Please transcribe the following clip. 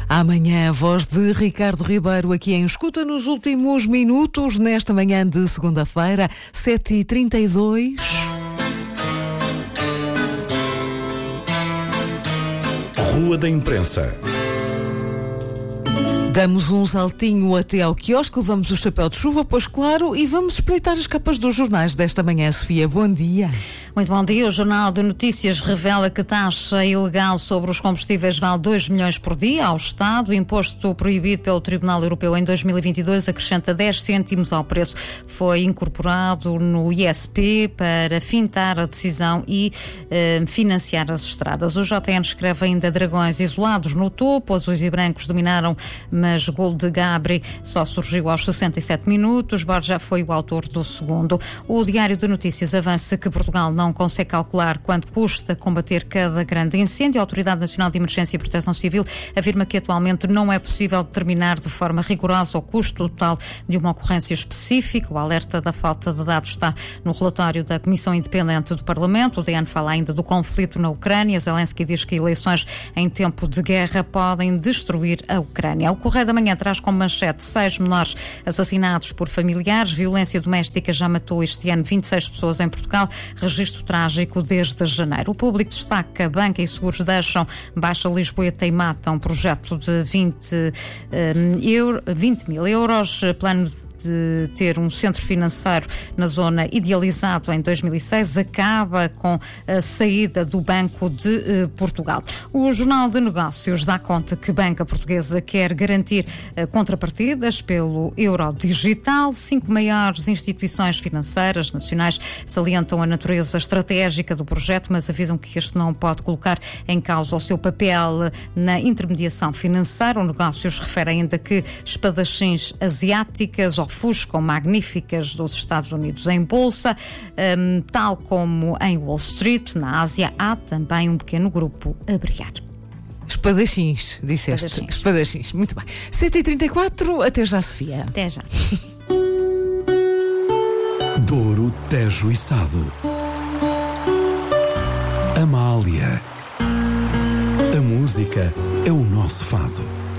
Amanhã, a voz de Ricardo Ribeiro aqui em Escuta nos últimos minutos, nesta manhã de segunda-feira, 7h32. Rua da Imprensa. Damos um saltinho até ao quiosque, levamos o chapéu de chuva, pois claro, e vamos espreitar as capas dos jornais desta manhã. Sofia, bom dia. Muito bom dia. O Jornal de Notícias revela que taxa ilegal sobre os combustíveis vale 2 milhões por dia ao Estado. O imposto proibido pelo Tribunal Europeu em 2022 acrescenta 10 cêntimos ao preço. Foi incorporado no ISP para fintar a decisão e financiar as estradas. O JN escreve ainda dragões isolados no topo. Azuis e brancos dominaram, mas gol de Gabri só surgiu aos 67 minutos. Borja foi o autor do segundo. O Diário de Notícias avança que Portugal não consegue calcular quanto custa combater cada grande incêndio. A Autoridade Nacional de Emergência e Proteção Civil afirma que atualmente não é possível determinar de forma rigorosa o custo total de uma ocorrência específica. O alerta da falta de dados está no relatório da Comissão Independente do Parlamento. O DN fala ainda do conflito na Ucrânia. Zelensky diz que eleições em tempo de guerra podem destruir a Ucrânia. O Correio da Manhã traz como manchete 6 menores assassinados por familiares. Violência doméstica já matou este ano 26 pessoas em Portugal. Registro trágico desde janeiro. O Público destaca: Banca e Seguros deixam Baixa Lisboeta e matam projeto de 20 mil euros. Plano de ter um centro financeiro na zona idealizado em 2006 acaba com a saída do Banco de Portugal. O Jornal de Negócios dá conta que Banca Portuguesa quer garantir contrapartidas pelo euro digital. 5 maiores instituições financeiras nacionais salientam a natureza estratégica do projeto, mas avisam que este não pode colocar em causa o seu papel na intermediação financeira. O Negócios refere ainda que espadachins asiáticas ofuscam magníficas dos Estados Unidos em bolsa, tal como em Wall Street. Na Ásia há também um pequeno grupo a brilhar. Espadachins, disseste. Espadachins, muito bem. 7h34, até já, Sofia. Até já. Douro, Tejo e Sado. Amália. A música é o nosso fado.